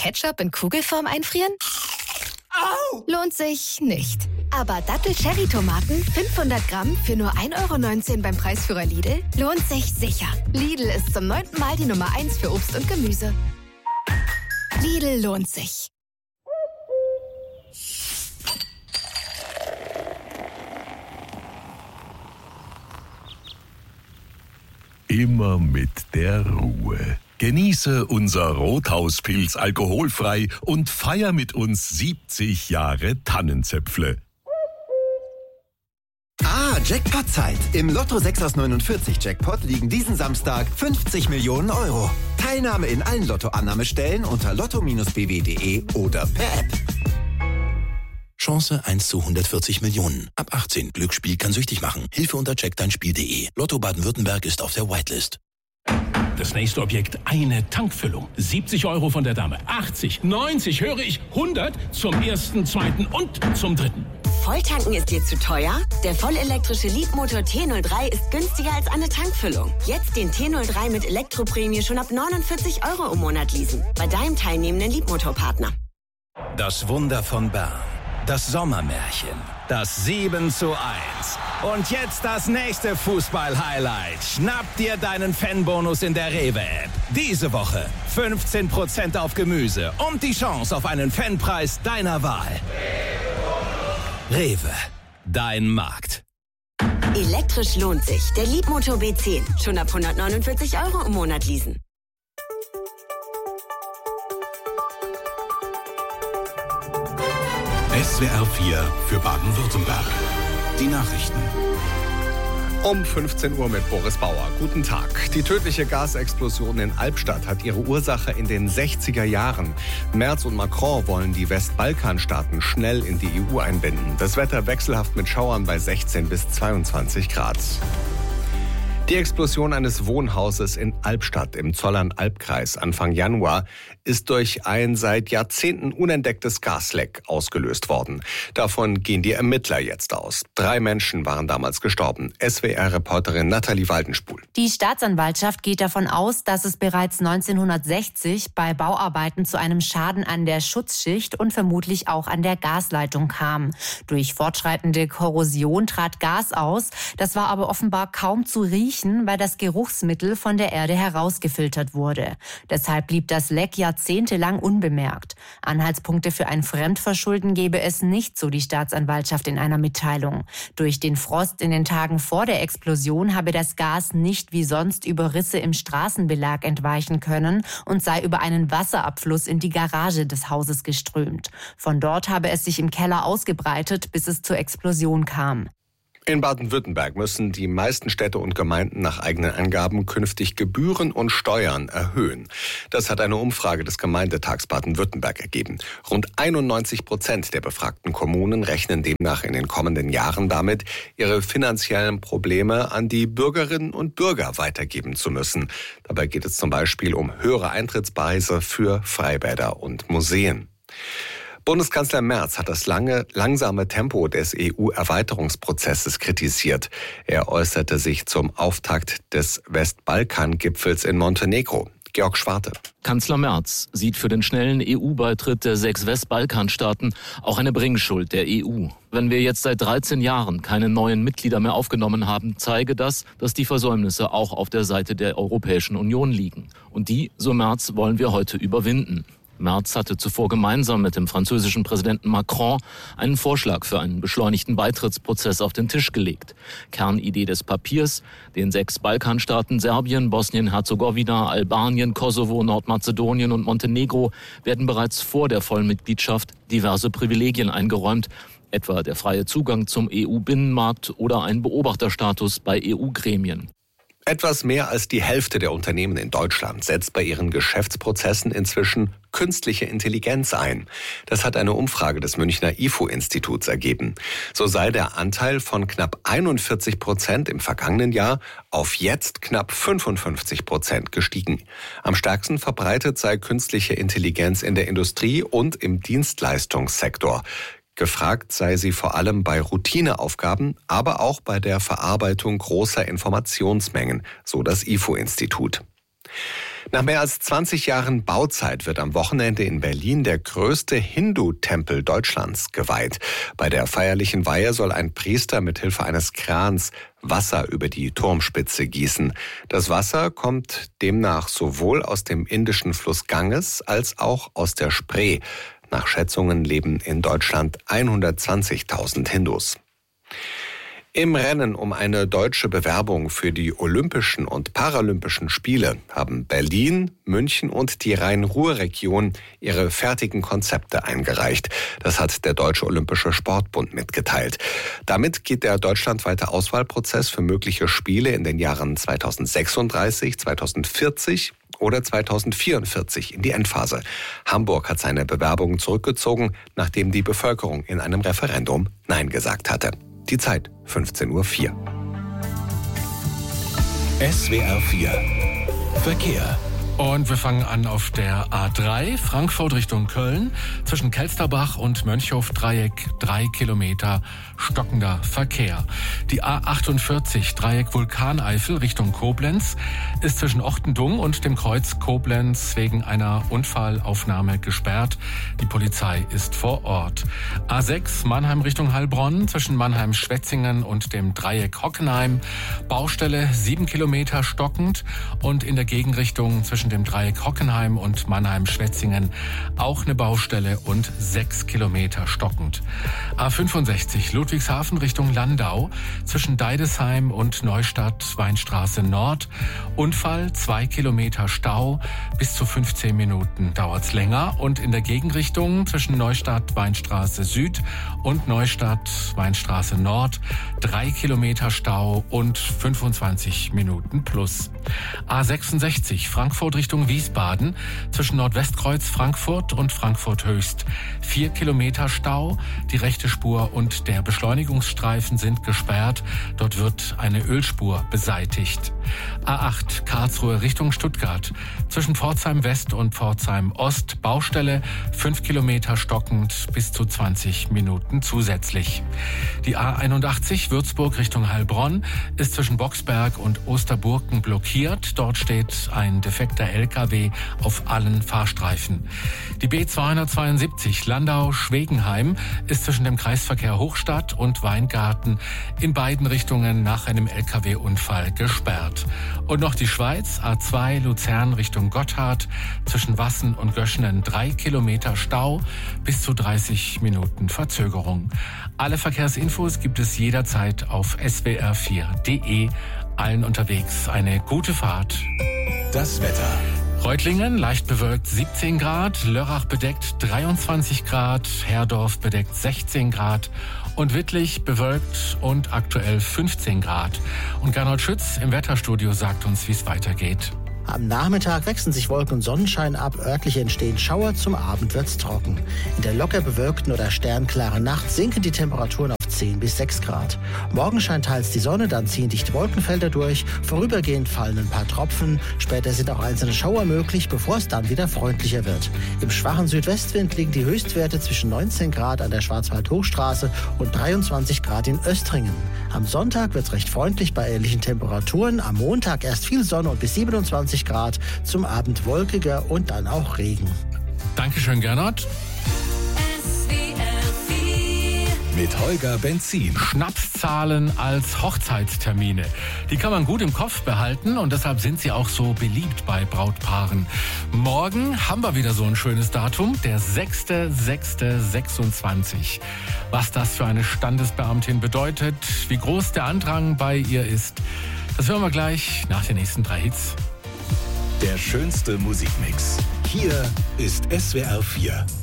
Ketchup in Kugelform einfrieren? Au! Lohnt sich nicht. Aber Dattel-Cherry-Tomaten 500 Gramm für nur 1,19 € beim Preisführer Lidl lohnt sich sicher. Lidl ist zum 9. Mal die Nummer 1 für Obst und Gemüse. Lidl lohnt sich. Immer mit der Ruhe. Genieße unser Rothauspilz alkoholfrei und feier mit uns 70 Jahre Tannenzäpfle. Jackpot-Zeit. Im Lotto 6 aus 49 Jackpot liegen diesen Samstag 50 Millionen €. Teilnahme in allen Lottoannahmestellen unter lotto-bw.de oder per App. Chance 1 zu 140 Millionen. Ab 18. Glücksspiel kann süchtig machen. Hilfe unter checkdeinspiel.de. Lotto Baden-Württemberg ist auf der Whitelist. Das nächste Objekt, eine Tankfüllung. 70 € von der Dame. 80, 90, höre ich 100 zum ersten, zweiten und zum dritten. Volltanken ist dir zu teuer? Der vollelektrische Leapmotor T03 ist günstiger als eine Tankfüllung. Jetzt den T03 mit Elektroprämie schon ab 49 € im Monat leasen. Bei deinem teilnehmenden Leapmotor-Partner. Das Wunder von Bern. Das Sommermärchen. Das 7:1. Und jetzt das nächste Fußball-Highlight. Schnapp dir deinen Fanbonus in der Rewe-App. Diese Woche 15% auf Gemüse und die Chance auf einen Fanpreis deiner Wahl. Rewe, dein Markt. Elektrisch lohnt sich. Der Leapmotor B10. Schon ab 149 € im Monat leasen. SWR 4 für Baden-Württemberg. Die Nachrichten. Um 15 Uhr mit Boris Bauer. Guten Tag. Die tödliche Gasexplosion in Albstadt hat ihre Ursache in den 60er Jahren. Merz und Macron wollen die Westbalkanstaaten schnell in die EU einbinden. Das Wetter wechselhaft mit Schauern bei 16 bis 22 Grad. Die Explosion eines Wohnhauses in Albstadt im Zollern-Albkreis Anfang Januar ist durch ein seit Jahrzehnten unentdecktes Gasleck ausgelöst worden. Davon gehen die Ermittler jetzt aus. 3 Menschen waren damals gestorben. SWR-Reporterin Nathalie Waldenspul. Die Staatsanwaltschaft geht davon aus, dass es bereits 1960 bei Bauarbeiten zu einem Schaden an der Schutzschicht und vermutlich auch an der Gasleitung kam. Durch fortschreitende Korrosion trat Gas aus. Das war aber offenbar kaum zu riechen, weil das Geruchsmittel von der Erde herausgefiltert wurde. Deshalb blieb das Leck jahrzehntelang unbemerkt. Anhaltspunkte für ein Fremdverschulden gebe es nicht, so die Staatsanwaltschaft in einer Mitteilung. Durch den Frost in den Tagen vor der Explosion habe das Gas nicht wie sonst über Risse im Straßenbelag entweichen können und sei über einen Wasserabfluss in die Garage des Hauses geströmt. Von dort habe es sich im Keller ausgebreitet, bis es zur Explosion kam. In Baden-Württemberg müssen die meisten Städte und Gemeinden nach eigenen Angaben künftig Gebühren und Steuern erhöhen. Das hat eine Umfrage des Gemeindetags Baden-Württemberg ergeben. Rund 91% der befragten Kommunen rechnen demnach in den kommenden Jahren damit, ihre finanziellen Probleme an die Bürgerinnen und Bürger weitergeben zu müssen. Dabei geht es zum Beispiel um höhere Eintrittspreise für Freibäder und Museen. Bundeskanzler Merz hat das langsame Tempo des EU-Erweiterungsprozesses kritisiert. Er äußerte sich zum Auftakt des Westbalkan-Gipfels in Montenegro. Georg Schwarte. Kanzler Merz sieht für den schnellen EU-Beitritt der 6 Westbalkanstaaten auch eine Bringschuld der EU. Wenn wir jetzt seit 13 Jahren keine neuen Mitglieder mehr aufgenommen haben, zeige das, dass die Versäumnisse auch auf der Seite der Europäischen Union liegen. Und die, so Merz, wollen wir heute überwinden. Merz hatte zuvor gemeinsam mit dem französischen Präsidenten Macron einen Vorschlag für einen beschleunigten Beitrittsprozess auf den Tisch gelegt. Kernidee des Papiers: den 6 Balkanstaaten Serbien, Bosnien-Herzegowina, Albanien, Kosovo, Nordmazedonien und Montenegro werden bereits vor der Vollmitgliedschaft diverse Privilegien eingeräumt, etwa der freie Zugang zum EU-Binnenmarkt oder ein Beobachterstatus bei EU-Gremien. Etwas mehr als die Hälfte der Unternehmen in Deutschland setzt bei ihren Geschäftsprozessen inzwischen künstliche Intelligenz ein. Das hat eine Umfrage des Münchner IFO-Instituts ergeben. So sei der Anteil von knapp 41% im vergangenen Jahr auf jetzt knapp 55% gestiegen. Am stärksten verbreitet sei künstliche Intelligenz in der Industrie und im Dienstleistungssektor. Gefragt sei sie vor allem bei Routineaufgaben, aber auch bei der Verarbeitung großer Informationsmengen, so das IFO-Institut. Nach mehr als 20 Jahren Bauzeit wird am Wochenende in Berlin der größte Hindu-Tempel Deutschlands geweiht. Bei der feierlichen Weihe soll ein Priester mit Hilfe eines Krans Wasser über die Turmspitze gießen. Das Wasser kommt demnach sowohl aus dem indischen Fluss Ganges als auch aus der Spree. Nach Schätzungen leben in Deutschland 120.000 Hindus. Im Rennen um eine deutsche Bewerbung für die Olympischen und Paralympischen Spiele haben Berlin, München und die Rhein-Ruhr-Region ihre fertigen Konzepte eingereicht. Das hat der Deutsche Olympische Sportbund mitgeteilt. Damit geht der deutschlandweite Auswahlprozess für mögliche Spiele in den Jahren 2036, 2040 oder 2044 in die Endphase. Hamburg hat seine Bewerbung zurückgezogen, nachdem die Bevölkerung in einem Referendum Nein gesagt hatte. Die Zeit 15:04 Uhr. SWR 4 Verkehr. Und wir fangen an auf der A3, Frankfurt Richtung Köln. Zwischen Kelsterbach und Mönchhof-Dreieck 3 Kilometer stockender Verkehr. Die A48, Dreieck Vulkaneifel Richtung Koblenz, ist zwischen Ochtendung und dem Kreuz Koblenz wegen einer Unfallaufnahme gesperrt. Die Polizei ist vor Ort. A6, Mannheim Richtung Heilbronn, zwischen Mannheim-Schwetzingen und dem Dreieck Hockenheim. Baustelle 7 Kilometer stockend und in der Gegenrichtung zwischen dem Dreieck Hockenheim und Mannheim-Schwetzingen auch eine Baustelle und 6 Kilometer stockend. A65 Ludwigshafen Richtung Landau zwischen Deidesheim und Neustadt Weinstraße Nord. Unfall, 2 Kilometer Stau, bis zu 15 Minuten dauert's länger. Und in der Gegenrichtung zwischen Neustadt Weinstraße Süd und Neustadt Weinstraße Nord 3 Kilometer Stau und 25 Minuten plus. A66 Frankfurt Richtung Wiesbaden zwischen Nordwestkreuz Frankfurt und Frankfurt Höchst 4 Kilometer Stau. Die rechte Spur und der Beschleunigungsstreifen sind gesperrt. Dort wird eine Ölspur beseitigt. A8 Karlsruhe Richtung Stuttgart zwischen Pforzheim West und Pforzheim Ost Baustelle 5 Kilometer stockend bis zu 20 Minuten zusätzlich. Die A81 Würzburg Richtung Heilbronn ist zwischen Boxberg und Osterburken blockiert. Dort steht ein defekter LKW auf allen Fahrstreifen. Die B272 Landau-Schwegenheim ist zwischen dem Kreisverkehr Hochstadt und Weingarten in beiden Richtungen nach einem LKW-Unfall gesperrt. Und noch die Schweiz, A2 Luzern Richtung Gotthard, zwischen Wassen und Göschenen 3 Kilometer Stau, bis zu 30 Minuten Verzögerung. Alle Verkehrsinfos gibt es jederzeit auf swr4.de. Allen unterwegs eine gute Fahrt. Das Wetter. Reutlingen leicht bewölkt 17 Grad, Lörrach bedeckt 23 Grad, Herdorf bedeckt 16 Grad und Wittlich bewölkt und aktuell 15 Grad. Und Gernot Schütz im Wetterstudio sagt uns, wie es weitergeht. Am Nachmittag wechseln sich Wolken und Sonnenschein ab, örtlich entstehen Schauer, zum Abend wird's trocken. In der locker bewölkten oder sternklaren Nacht sinken die Temperaturen auf 10 bis 6 Grad. Morgen scheint teils die Sonne, dann ziehen dichte Wolkenfelder durch, vorübergehend fallen ein paar Tropfen, später sind auch einzelne Schauer möglich, bevor es dann wieder freundlicher wird. Im schwachen Südwestwind liegen die Höchstwerte zwischen 19 Grad an der Schwarzwald-Hochstraße und 23 Grad in Östringen. Am Sonntag wird's recht freundlich bei ähnlichen Temperaturen, am Montag erst viel Sonne und bis 27 Grad, zum Abend wolkiger und dann auch Regen. Dankeschön, Gernot. Mit Holger Benzin. Schnapszahlen als Hochzeitstermine. Die kann man gut im Kopf behalten und deshalb sind sie auch so beliebt bei Brautpaaren. Morgen haben wir wieder so ein schönes Datum, der 6.6.26. Was das für eine Standesbeamtin bedeutet, wie groß der Andrang bei ihr ist, das hören wir gleich nach den nächsten 3 Hits. Der schönste Musikmix. Hier ist SWR 4.